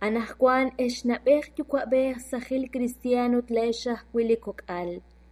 Anahkuan eshnabej yukwabej sahil cristiano tleshah wilikokal.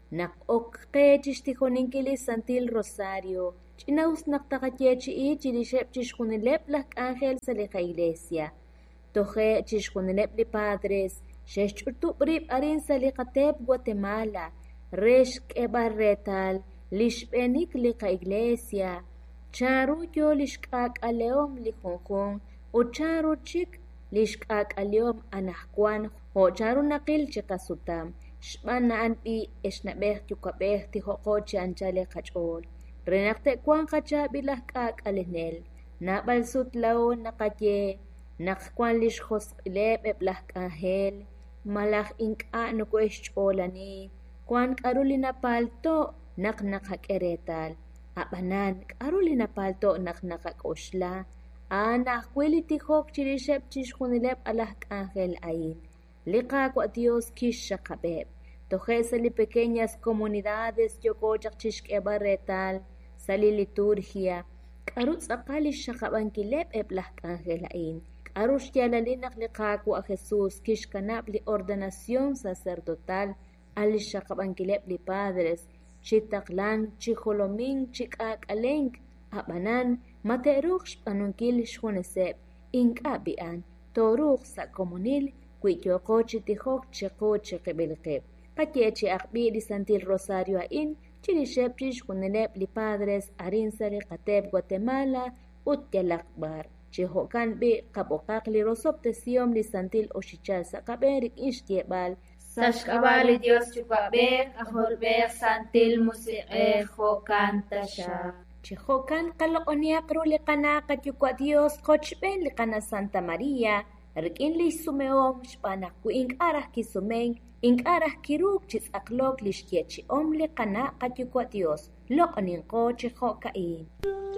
Nak'okqechixtijoninquili Santil Rosario. Ch'inaus naqtaqayechi'i chirixeb chixjunileb laj ángel salija iglesia. Toje chixjunileb li padres. Xexch'urtubrib arin salijateb Guatemala. Rex k'ebarretal. Lixb'enik lija iglesia. Charu yo lixk'ak'aleom li jonjon. O charu chik lixk'ak'aleom anahkuan. O charu naqil chikasutam. Xbana anbi eshnabej yukwabej tijoqochi anchale qach'ol. Renaqte kwan qachabi laj k'ak'alenel. Nabalsut lao naqaye. Naqkwan lixjosq'ileb eblaj k'angel. Malaj ink'a nukwej ch'olani. Kwan k'aruli napalto naqnaqak'eretal. Abanan k'aruli napalto naqnaqak'oxla. Anahkwili tijok chirixeb chixjunileb alaj k'angel ayin. Liqaqwa Dios kixaqabeb. Tojesa li pequeñas comunidades yokochaq chixk'ebarretal sali liturgia. K'arut tz'aqali xaqabankileb eblaj k'angel ayin. K'arux yalalinaq liqaqwa Jesús kixkanab li ordenación sacerdotal ali xaqabankileb li padres chitaqlan chijolomin chik'ak'alenk abanan materuq xb'anunkil xjuneseb ink'abi'an toruq sa comunil ku'yoqochi tijok chiqu chiqibilqib. Qayechi aqbi li Santil Rosario ain chirixeb chixjunileb li padres arin sali qateb Guatemala ut yalaqbar. Chijokan bi qaboqaq li rosob tesiom li Santil Oxichal saqaberik ixtiebal. Sashkabali Dios chukabek ajolbek Santil musiqej jokan tasha. Chijokan qaloq'oniaqru li qanaqat yukwa Dios qochben li qana Santa María. Rik'in li sumeom xb'anaq ku ink'araj kisumen ink'araj kiruk chitz'aqlok li xtyechi'om li qanaqat yukwa Dios loq'oninqo chijo'ka'in.